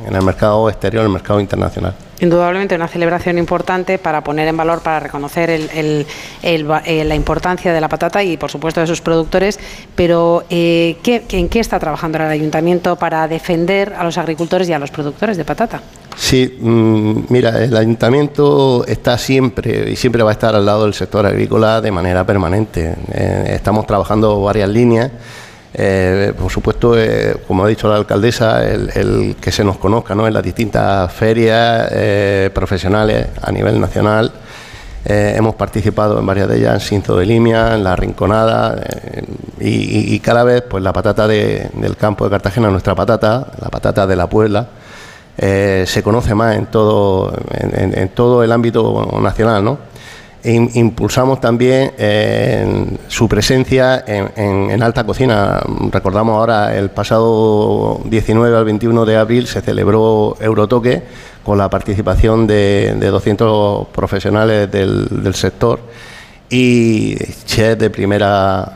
el mercado exterior, en el mercado internacional. Indudablemente una celebración importante para poner en valor, para reconocer la importancia de la patata y, por supuesto, de sus productores. Pero, ¿en qué está trabajando el Ayuntamiento para defender a los agricultores y a los productores de patata? Sí, mira, el Ayuntamiento está siempre y siempre va a estar al lado del sector agrícola de manera permanente. Estamos trabajando varias líneas. Por supuesto, como ha dicho la alcaldesa, el que se nos conozca, ¿no?, en las distintas ferias profesionales a nivel nacional. Hemos participado en varias de ellas, en Cinto de Limia, en La Rinconada, y cada vez pues la patata del campo de Cartagena, nuestra patata, la patata de la Puebla, se conoce más en todo el ámbito nacional, ¿no? Impulsamos también su presencia en alta cocina. Recordamos ahora, el pasado 19 al 21 de abril se celebró Eurotoque con la participación de 200 profesionales del sector y chefs de primera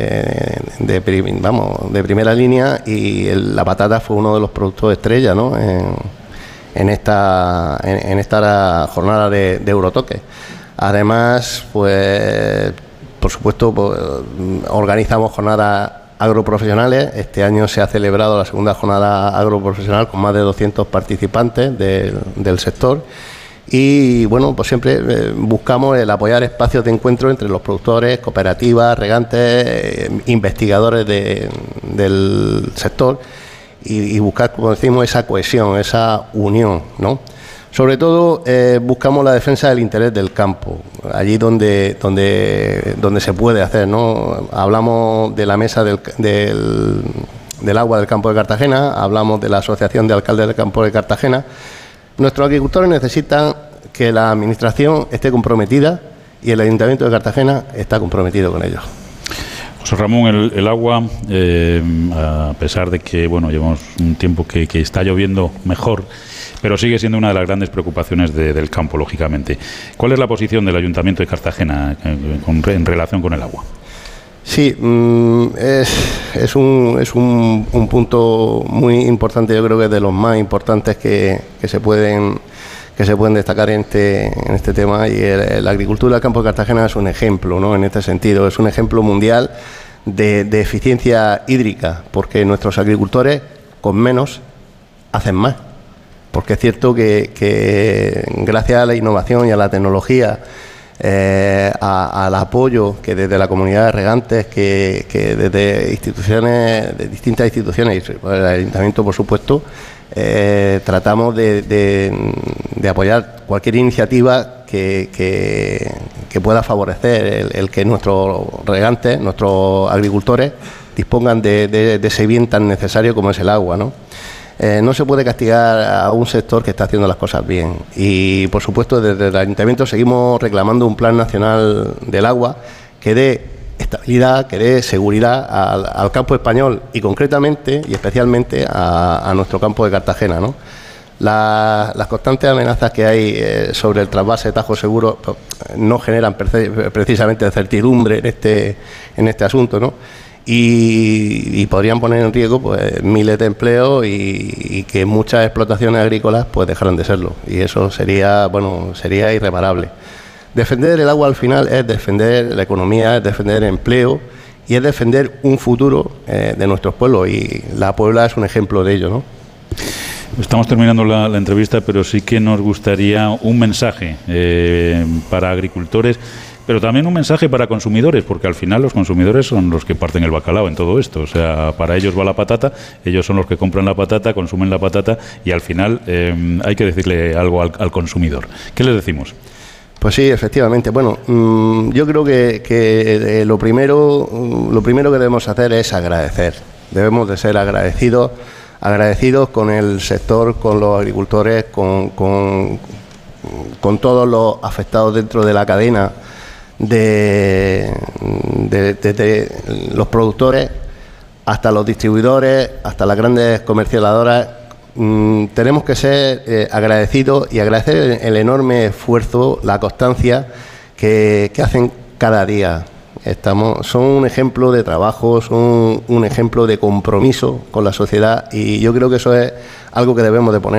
línea, y la patata fue uno de los productos estrella, ¿no?, en esta jornada de Eurotoque. Además, pues, por supuesto, pues, organizamos jornadas agroprofesionales. Este año se ha celebrado la segunda jornada agroprofesional con más de 200 participantes del sector. Y bueno, pues siempre buscamos el apoyar espacios de encuentro entre los productores, cooperativas, regantes, investigadores del sector, y buscar, como decimos, esa cohesión, esa unión, ¿no? Sobre todo buscamos la defensa del interés del campo, allí donde se puede hacer, ¿no? Hablamos de la mesa del agua del campo de Cartagena, hablamos de la Asociación de Alcaldes del Campo de Cartagena. Nuestros agricultores necesitan que la Administración esté comprometida, y el Ayuntamiento de Cartagena está comprometido con ellos. José Ramón, el agua, a pesar de que bueno, llevamos un tiempo que está lloviendo mejor, pero sigue siendo una de las grandes preocupaciones del campo, lógicamente. ¿Cuál es la posición del Ayuntamiento de Cartagena en relación con el agua? Sí, es un punto muy importante. Yo creo que es de los más importantes que se pueden destacar en este tema, y la agricultura del campo de Cartagena es un ejemplo, ¿no?, en este sentido. Es un ejemplo mundial de eficiencia hídrica, porque nuestros agricultores con menos hacen más. Porque es cierto que gracias a la innovación y a la tecnología, al apoyo que desde la comunidad de regantes, que desde distintas instituciones y el Ayuntamiento, por supuesto, tratamos de apoyar cualquier iniciativa que pueda favorecer el que nuestros regantes, nuestros agricultores, dispongan de ese bien tan necesario como es el agua, ¿no? No se puede castigar a un sector que está haciendo las cosas bien, y por supuesto desde el Ayuntamiento seguimos reclamando un plan nacional del agua que dé estabilidad, que dé seguridad al campo español, y concretamente y especialmente a nuestro campo de Cartagena, ¿no? Las constantes amenazas que hay sobre el trasvase de Tajo Seguro pues, no generan precisamente certidumbre en este asunto, ¿no? Y podrían poner en riesgo pues miles de empleos, y que muchas explotaciones agrícolas pues dejaran de serlo, y eso sería irreparable. Defender el agua al final es defender la economía, es defender empleo, y es defender un futuro de nuestros pueblos, y la Puebla es un ejemplo de ello, ¿no? Estamos terminando la entrevista, pero sí que nos gustaría un mensaje para agricultores, pero también un mensaje para consumidores, porque al final los consumidores son los que parten el bacalao en todo esto. O sea, para ellos va la patata, ellos son los que compran la patata, consumen la patata, y al final hay que decirle algo al consumidor. ¿Qué les decimos? Pues sí, efectivamente. Bueno, yo creo que lo primero que debemos hacer es agradecer. Debemos de ser agradecidos con el sector, con los agricultores, con todos los afectados dentro de la cadena, de los productores hasta los distribuidores, hasta las grandes comercializadoras. Tenemos que ser agradecidos y agradecer el enorme esfuerzo, la constancia que hacen cada día. Son un ejemplo de trabajo, son un ejemplo de compromiso con la sociedad, y yo creo que eso es algo que debemos de poner